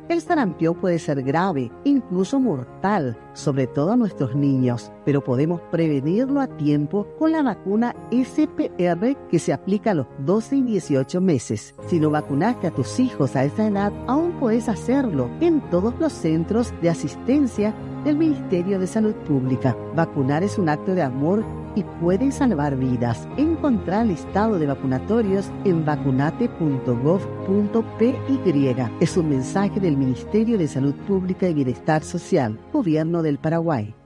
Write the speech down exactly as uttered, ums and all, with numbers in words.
El sarampión puede ser grave, incluso mortal, sobre todo a nuestros niños, pero podemos prevenirlo a tiempo con la vacuna S P R que se aplica a los doce y dieciocho meses. Si no vacunaste a tus hijos a esa edad, aún puedes hacerlo en todos los centros de asistencia del Ministerio de Salud Pública. Vacunar es un acto de amor y puede salvar vidas. Encontrá el listado de vacunatorios en vacunate punto gov punto p y. Es un mensaje del Ministerio de Salud Pública y Bienestar Social, Gobierno del Paraguay.